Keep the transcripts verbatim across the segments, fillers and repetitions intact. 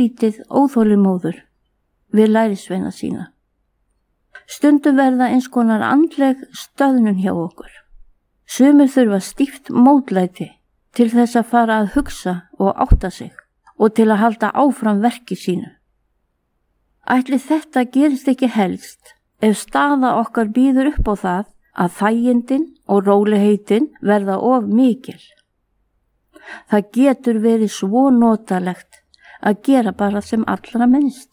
örlítið óþolinmóður við lærisveina sína. Stundum verða eins konar andleg stöðnun hjá okkur. Sumir þurfa stíft mótlæti til þess að fara að hugsa og átta sig og til að halda áfram verki sínu. Ætli þetta gerist ekki helst ef staða okkar býður upp á það að þægindin og róliheitin verða of mikil. Það getur verið svo notalegt að gera bara sem allra minnst.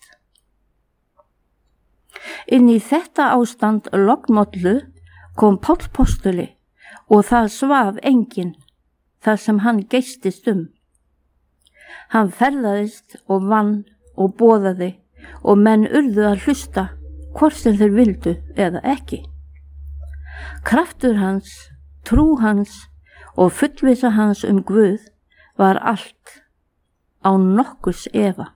Inn í þetta ástand lognmollu kom Páll postuli og það svaf enginn þar sem hann geystist um. Hann ferðaðist og vann og boðaði og menn urðu að hlusta hvort sem þeir vildu eða ekki. Kraftur hans, trú hans og fullvissa hans um Guð var allt án nokkurs efa.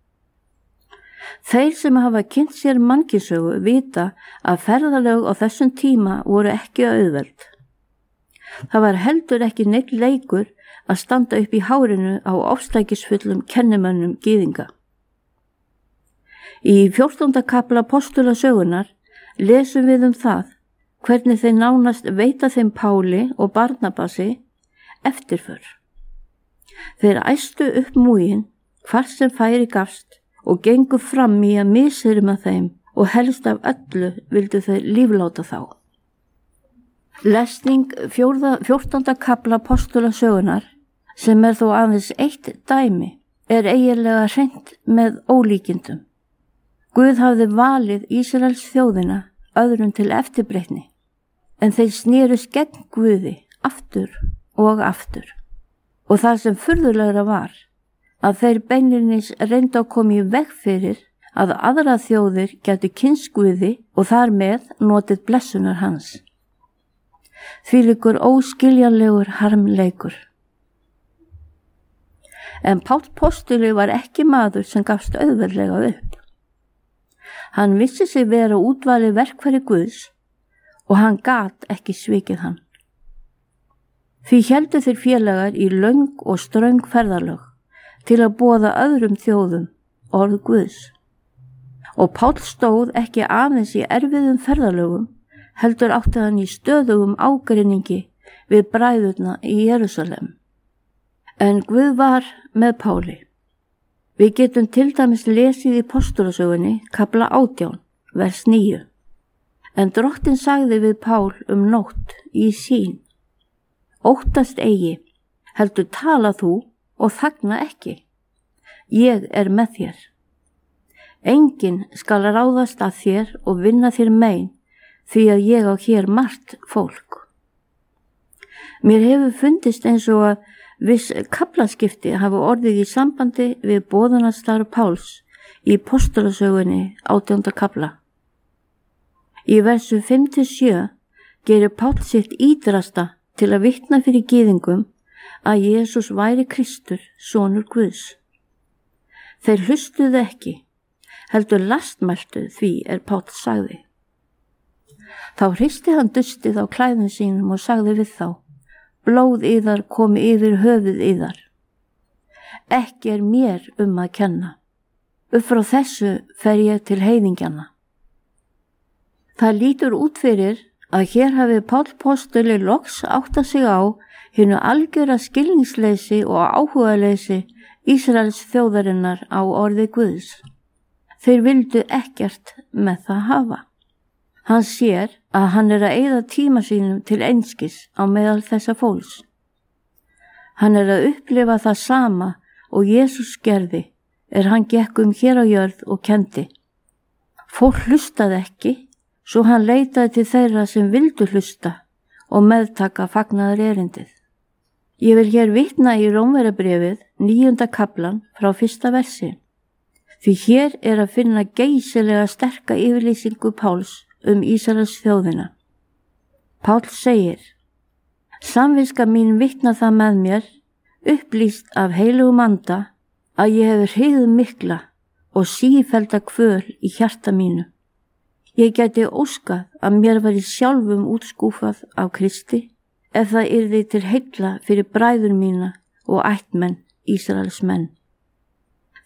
Þeir sem hafa kynnt sér mannkynssögu vita að ferðalög á þessum tíma voru ekki auðveld. Það var heldur ekki neitt leikur að standa upp í hárinu á ofstækisfullum kennimönnum gyðinga. Í fjórtánda kafla postulasögunar lesum við um það hvernig þeir nánast veita þeim Páli og Barnabasi eftirför. Þeir æstu upp múgin hvar sem færi gafst og gengu fram í að misirma þeim og helst af öllu vildu þeir lífláta þá. Lesning fjórða, fjórtánda kafla postulasögunar, sem er þó aðeins eitt dæmi, er eiginlega hreint með ólíkindum. Guð hafði valið Ísraels þjóðina öðrum til eftirbreytni, en þeir snerust gegn Guði aftur og aftur. Og það sem furðulegra var, að þeir beinlínis reyndu að koma í veg fyrir að aðra þjóðir gætu kynnst Guði og þar með notið blessunar hans. Þvílíkur óskiljanlegur harmleikur. En Páll postuli var ekki maður sem gafst auðveldlega upp. Hann vissi sig vera útvalið verkfæri Guðs og hann gat ekki svikið hann. Því héldu þeir félagar í löng og ströng ferðalög til að boða öðrum þjóðum orð Guðs. Og Páll stóð ekki aðeins í erfiðum ferðalögum, heldur átti hann í stöðugum ágreiningi við bræðurna í Jerúsalem. En Guð var með Páli. Við getum til dæmis lesið í postulasögunni kafla átján, vers níu. En Drottinn sagði við Pál um nótt í sín: Óttast eigi, heldur tala þú og þagna ekki. Ég er með þér. Enginn skal ráðast að þér og vinna þér mein, því að ég á hér margt fólk. Mér hefur fundist eins og að viss kaflaskipti hafa orðið í sambandi við boðunarstarf Páls í postulasögunni átjánda kafla. Í versu fimm til sjö gerir Páll sitt ídrasta til að vitna fyrir gyðingum að Jesús væri Kristur, sonur Guðs. Þeir hlustuðu ekki, heldur lastmæltu því er Páll sagði. Þá hristi hann dustið á klæðum sínum og sagði við þá: Blóð yðar komi yfir höfuð yðar. Ekki er mér um að kenna. Upp frá þessu fer ég til heiðingjana. Það lítur út fyrir að hér hafi Páll postuli loks áttað sig á hinu algjöra skilningsleysi og áhugaleysi Ísraels þjóðarinnar á orði Guðs. Þeir vildu ekkert með það hafa. Hann sér að hann er að eyða tíma sínum til einskis á meðal þessa fólks. Hann er að upplifa það sama og Jesús gerði er hann gekk um hér á jörð og kendi. Fólk hlustaði ekki, svo hann leitaði til þeirra sem vildu hlusta og meðtaka fagnaðar erindið. Ég vil hér vitna í Rómverjabréfið níunda kaflan frá fyrsta versi. Því hér er að finna geysilega sterka yfirlýsingu Páls um Ísraels þjóðina. Páll segir: Samviska mín vitna það með mér, upplýst af heilugum anda, að ég hefur hryggð mikla og sífellda kvöl í hjarta mínu. Ég gæti óskað að mér væri sjálfum útskúfað af Kristi, ef það yrði til heilla fyrir bræður mína og ættmenn Ísraels menn.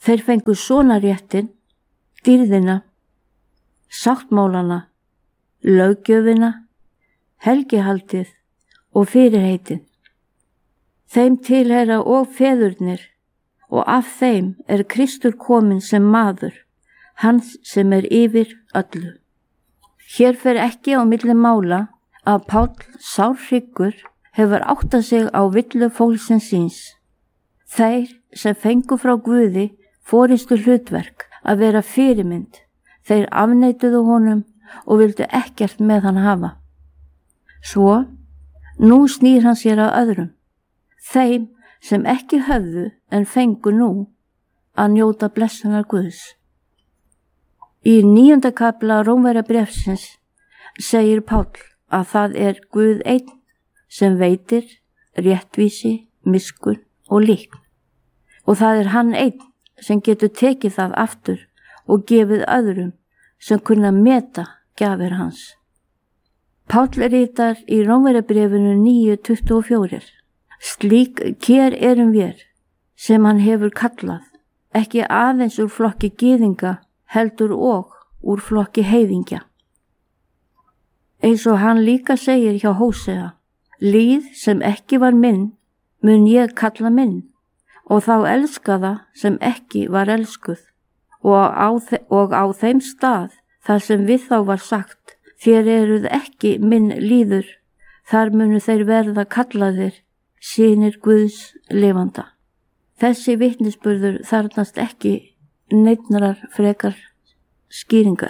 Þeir fengu sonaréttin, dýrðina, sáttmálana, löggjöfina, helgihaldið og fyrirheitin. Þeim tilheyra og feðurnir og af þeim er Kristur kominn sem maður, hans sem er yfir öllu. Hér fer ekki á milli mála að Páll sárhryggur hefur áttað sig á villu fólksins síns. Þeir sem fengu frá Guði forystu hlutverk að vera fyrirmynd, þeir afneituðu honum og vildu ekkert með hann hafa. Svo, nú snýr hann sér að öðrum, þeim sem ekki höfðu en fengu nú að njóta blessunar Guðs. Í níunda kafla Rómverjabréfsins segir Páll að það er Guð einn sem veitir réttvísi, miskunn og líkn. Og það er hann einn sem getur tekið það aftur og gefið öðrum sem kunna meta gjafir hans. Páll ritar í Rómverjabréfinu níu tuttugu og fjögur. Slík kér erum við sem hann hefur kallað, ekki aðeins úr flokki gyðinga, heldur og úr flokki heiðingja. Eins og hann líka segir hjá Hósea, líð sem ekki var minn, mun ég kalla minn, og þá elskaða sem ekki var elskuð, og á, og á þeim stað þar sem við þá var sagt, þér eruð ekki minn líður, þar munu þeir verða kallaðir, synir Guðs lifanda. Þessi vitnisburður þarfnast ekki neittnar frekar skýringar.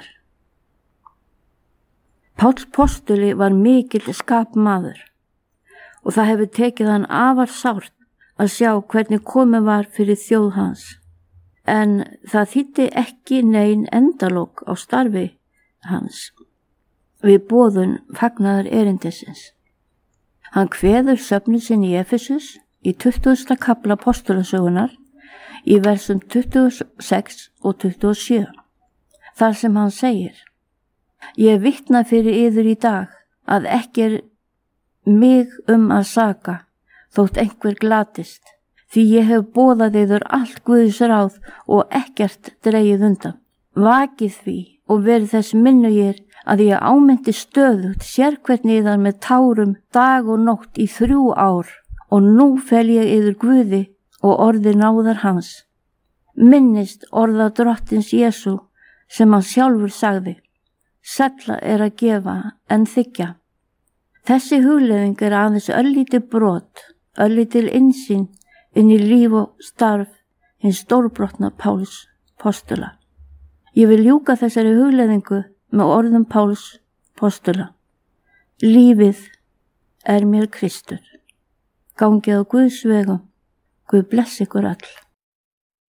Páll postuli var mikill skapmaður og það hefur tekið hann afar sárt að sjá hvernig komið var fyrir þjóð hans. En það þýddi ekki nein endalok á starfi hans við boðun fagnaðar erindisins. Hann kveður söfnu sinn í Efesus í tuttugasta kafla apostolasögunnar í versum tuttugu og sex og tuttugu og sjö, þar sem hann segir: Ég vitna fyrir yður í dag að ekki er mig um að saka, þótt einhver glatist, því ég hef boðað yður allt Guðs ráð og ekkert dregið undan. Vakið því og verið þess minnugir að ég ámyndi stöðugt sérhvern yðar með tárum dag og nótt í þrjú ár, og nú fel ég yður Guði og orði náðar hans. Minnist orða drottins Jesú sem hann sjálfur sagði: Sælla er að gefa en þiggja. Þessi hugleiðing er aðeins örlítið brot, örlítil innsýn inn í líf og starf hins stórbrotna Páls postula. Ég vil ljúka þessari hugleiðingu með orðum Páls postula. Lífið er mér Kristur. Gangið á Guðs vegum. Guð blessi ykkur all.